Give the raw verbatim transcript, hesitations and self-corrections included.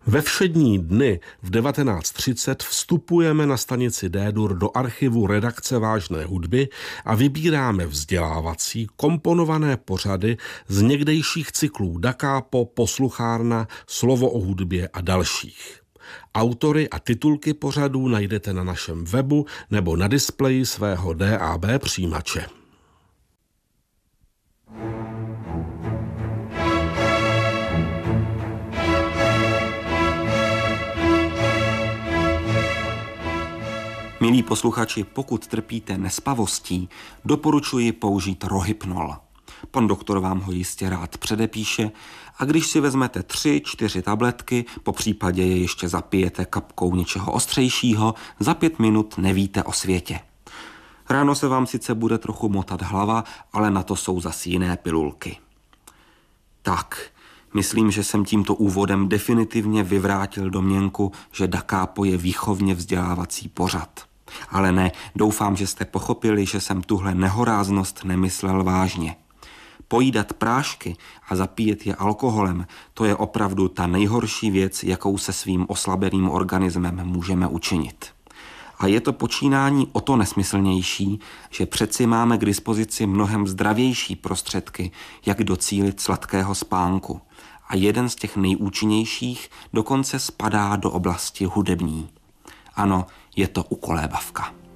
Ve všední dny v devatenáct třicet vstupujeme na stanici D-dur do archivu redakce Vážné hudby a vybíráme vzdělávací komponované pořady z někdejších cyklů Da Capo, Posluchárna, Slovo o hudbě a dalších. Autory a titulky pořadů najdete na našem webu nebo na displeji svého D A B přijímače. Milí posluchači, pokud trpíte nespavostí, doporučuji použít Rohypnol. Pan doktor vám ho jistě rád předepíše a když si vezmete tři, čtyři tabletky, po případě je ještě zapijete kapkou něčeho ostřejšího, za pět minut nevíte o světě. Ráno se vám sice bude trochu motat hlava, ale na to jsou zas jiné pilulky. Tak, myslím, že jsem tímto úvodem definitivně vyvrátil domněnku, že Da Capo je výchovně vzdělávací pořad. Ale ne, doufám, že jste pochopili, že jsem tuhle nehoráznost nemyslel vážně. Pojídat prášky a zapíjet je alkoholem, to je opravdu ta nejhorší věc, jakou se svým oslabeným organismem můžeme učinit. A je to počínání o to nesmyslnější, že přeci máme k dispozici mnohem zdravější prostředky, jak docílit sladkého spánku. A jeden z těch nejúčinnějších dokonce spadá do oblasti hudební. Ano, je to ukolébavka.